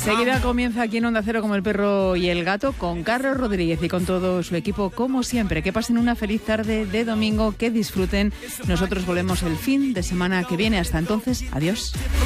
Enseguida comienza aquí en Onda Cero como el perro y el gato con Carlos Rodríguez y con todo su equipo como siempre. Que pasen una feliz tarde de domingo, que disfruten. Nosotros volvemos el fin de semana que viene. Hasta entonces, adiós.